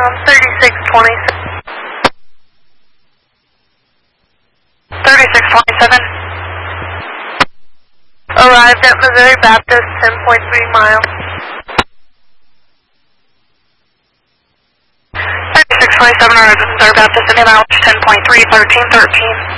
3627. Arrived at Missouri Baptist, 10.3 miles. 3627 arrived at Missouri Baptist, Indian mileage 10.3, 1313.